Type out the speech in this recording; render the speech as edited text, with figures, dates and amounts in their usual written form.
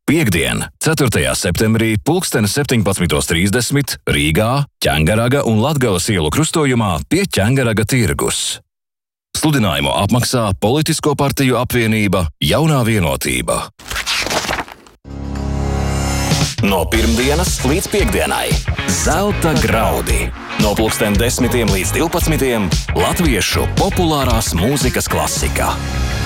Piektdien, 4. septembrī, 17:30 Rīgā, Ķengaraga un Latgales ielu krustojumā pie Ķengaraga tirgus. Sludinājumu apmaksā Politisko partiju apvienība Jaunā vienotība. No pirmdienas līdz piektdienai Zelta graudi. No 10:00 līdz 12:00 latviešu populārās mūzikas klasika.